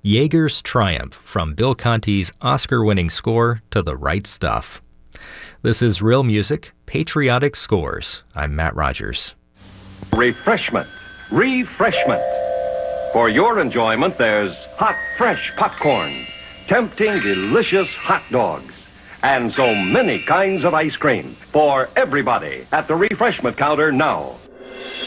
Jaeger's triumph from Bill Conti's Oscar-winning score to The Right Stuff. This is Real Music, Patriotic Scores. I'm Matt Rogers. Refreshment. Refreshment. For your enjoyment, there's hot, fresh popcorn, tempting, delicious hot dogs, and so many kinds of ice cream for everybody at the refreshment counter now.